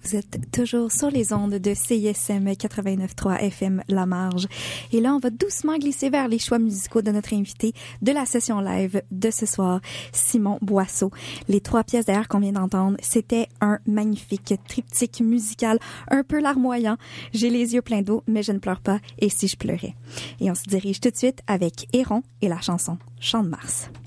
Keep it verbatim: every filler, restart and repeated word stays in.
Vous êtes toujours sur les ondes de C I S M quatre-vingt-neuf point trois F M La Marge. Et là, on va doucement glisser vers les choix musicaux de notre invité de la session live de ce soir, Simon Boisseau. Les trois pièces d'ailleurs qu'on vient d'entendre, c'était un magnifique triptyque musical un peu larmoyant. J'ai les yeux pleins d'eau, mais je ne pleure pas. Et si je pleurais? Et on se dirige tout de suite avec Héron et la chanson Chant de Mars.